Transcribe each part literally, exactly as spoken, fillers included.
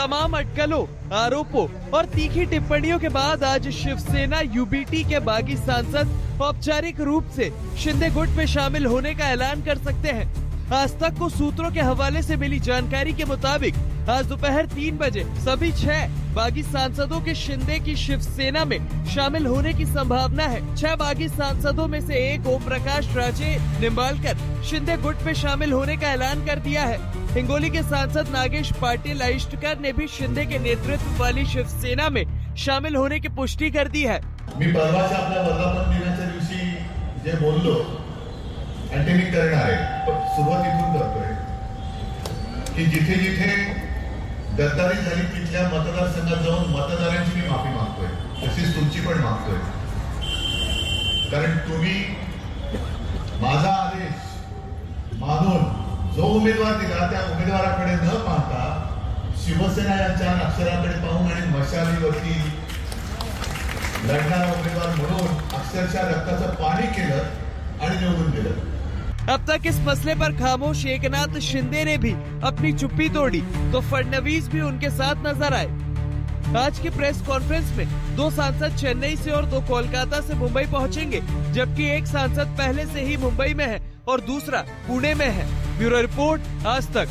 तमाम अटकलों, आरोपों और तीखी टिप्पणियों के बाद आज शिवसेना यूबीटी के बागी सांसद औपचारिक रूप से शिंदे गुट में शामिल होने का ऐलान कर सकते हैं। आज तक को सूत्रों के हवाले से मिली जानकारी के मुताबिक आज दोपहर तीन बजे सभी छह बागी सांसदों के शिंदे की शिवसेना में शामिल होने की संभावना है। छह बागी सांसदों में से एक ओम प्रकाश राजे निंबालकर शिंदे गुट में शामिल होने का ऐलान कर दिया है। हिंगोली के सांसद नागेश पाटिल अहिष्टकर ने भी शिंदे के नेतृत्व वाली शिवसेना में शामिल होने की पुष्टि कर दी है। मी परवाच्या आपल्या वर्धापन दिनाच्या दिवशी जे बोललो आणि ते मी करणार आहे, सुरुवात इथून करतोय की जिथे जिथे गद्दारी झाली तिथल्या मतदारसंघात जाऊन मतदारांची मी माफी मागतोय, तशीच तुमची पण मागतोय। कारण तुम्ही माझा आदेश मानून जो उमेदवार दिला त्या उमेदवाराकडे न पाहता शिवसेना या चार अक्षराकडे पाहून आणि मशालीवरती लढणारा उमेदवार म्हणून अक्षरशः रक्ताचं पाणी केलं आणि निवडून दिलं। अब तक इस मसले पर खामोश एकनाथ शिंदे ने भी अपनी चुप्पी तोड़ी तो फडणवीस भी उनके साथ नजर आए। आज की प्रेस कॉन्फ्रेंस में दो सांसद चेन्नई से और दो कोलकाता से मुंबई पहुंचेंगे, जबकि एक सांसद पहले से ही मुंबई में है और दूसरा पुणे में है। ब्यूरो रिपोर्ट, आज तक।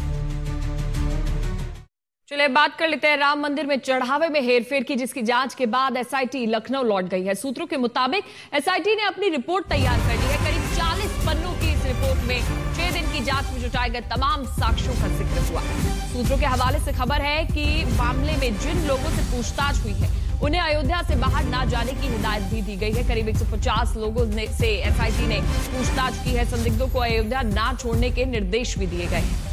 चलिए बात कर लेते हैं राम मंदिर में चढ़ावे में हेरफेर की, जिसकी जांच के बाद एसआईटी लखनऊ लौट गई है। सूत्रों के मुताबिक एसआईटी ने अपनी रिपोर्ट तैयार कर ली है। करीब चालीस पन्नों की इस रिपोर्ट में छह दिन की जांच में जुटाए गए तमाम साक्ष्यों का जिक्र हुआ। सूत्रों के हवाले से खबर है कि मामले में जिन लोगों से पूछताछ हुई है उन्हें अयोध्या से बाहर न जाने की हिदायत भी दी गई है। करीब एक सौ पचास लोगों से एसआईटी ने पूछताछ की है। संदिग्धों को अयोध्या न छोड़ने के निर्देश भी दिए गए हैं।